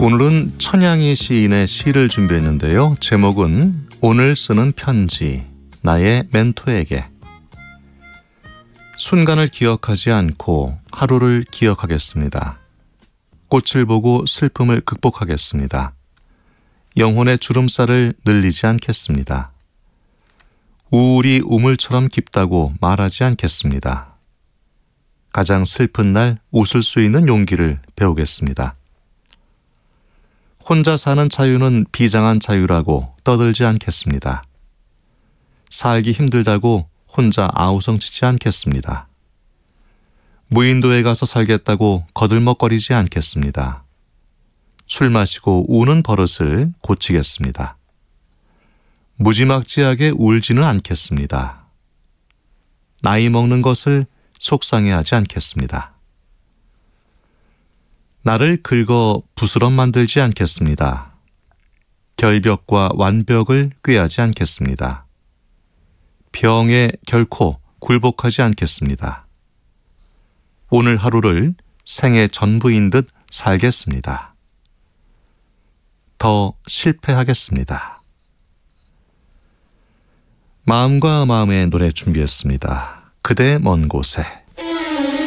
오늘은 천양희 시인의 시를 준비했는데요. 제목은 오늘 쓰는 편지, 나의 멘토에게. 순간을 기억하지 않고 하루를 기억하겠습니다. 꽃을 보고 슬픔을 극복하겠습니다. 영혼의 주름살을 늘리지 않겠습니다. 우울이 우물처럼 깊다고 말하지 않겠습니다. 가장 슬픈 날 웃을 수 있는 용기를 배우겠습니다. 혼자 사는 자유는 비장한 자유라고 떠들지 않겠습니다. 살기 힘들다고 혼자 아우성치지 않겠습니다. 무인도에 가서 살겠다고 거들먹거리지 않겠습니다. 술 마시고 우는 버릇을 고치겠습니다. 무지막지하게 울지는 않겠습니다. 나이 먹는 것을 속상해하지 않겠습니다. 나를 긁어 부스럼 만들지 않겠습니다. 결벽과 완벽을 꾀하지 않겠습니다. 병에 결코 굴복하지 않겠습니다. 오늘 하루를 생애 전부인 듯 살겠습니다. 더 실패하겠습니다. 마음과 마음의 노래 준비했습니다. 그대 먼 곳에.